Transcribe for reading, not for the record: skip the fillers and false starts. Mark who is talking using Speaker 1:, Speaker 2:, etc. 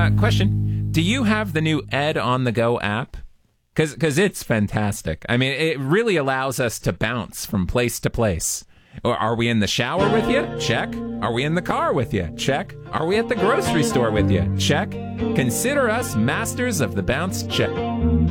Speaker 1: Question. Do you have the new Ed on the Go app? Because it's fantastic. I mean, it really allows us to bounce from place to place. Or are we in the shower with you? Check. Are we in the car with you? Check. Are we at the grocery store with you? Check. Consider us masters of the bounce check.